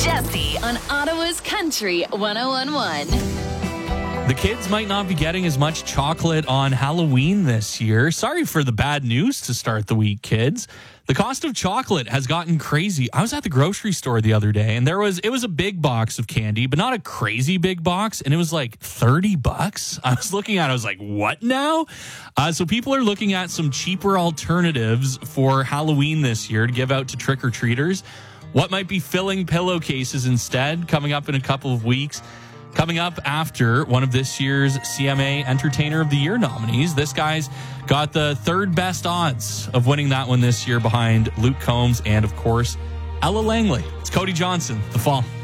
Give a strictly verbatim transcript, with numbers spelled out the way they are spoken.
Jesse on Ottawa's Country one oh one point one. The kids might not be getting as much chocolate on Halloween this year. Sorry for the bad news to start the week, kids. The cost of chocolate has gotten crazy. I was at the grocery store the other day, and there was it was a big box of candy, but not a crazy big box, and it was like thirty bucks. I was looking at it, I was like, what now? Uh, so people are looking at some cheaper alternatives for Halloween this year to give out to trick-or-treaters. What might be filling pillowcases instead? Coming up in a couple of weeks. Coming up after one of this year's C M A Entertainer of the Year nominees. This guy's got the third best odds of winning that one this year behind Luke Combs and, of course, Ella Langley. It's Cody Johnson, The Fall.